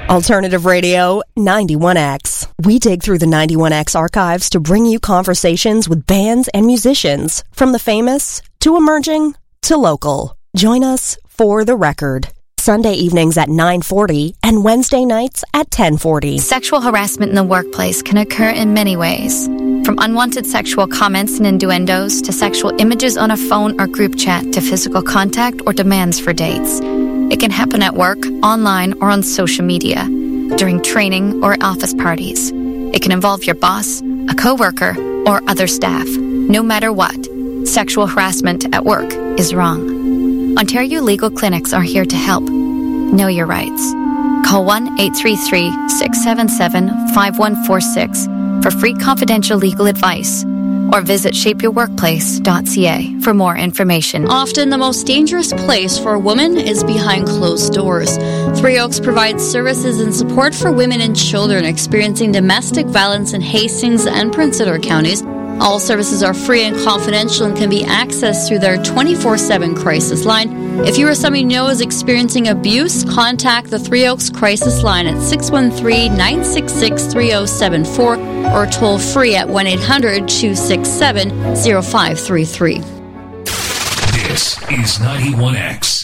Alternative Radio 91X. We dig through the 91X archives to bring you conversations with bands and musicians, from the famous to emerging to local. Join us for The Record. Sunday evenings at 9:40 and Wednesday nights at 10:40. Sexual harassment in the workplace can occur in many ways. From unwanted sexual comments and innuendos to sexual images on a phone or group chat to physical contact or demands for dates. It can happen at work, online, or on social media, during training or office parties. It can involve your boss, a coworker, or other staff. No matter what, sexual harassment at work is wrong. Ontario Legal Clinics are here to help. Know your rights. Call 1-833-677-5146 for free confidential legal advice, or visit shapeyourworkplace.ca for more information. Often the most dangerous place for a woman is behind closed doors. Three Oaks provides services and support for women and children experiencing domestic violence in Hastings and Prince Edward counties. All services are free and confidential and can be accessed through their 24/7 crisis line. If you or somebody you know is experiencing abuse, contact the Three Oaks Crisis Line at 613-966-3074 or toll free at 1-800-267-0533. This is 91X.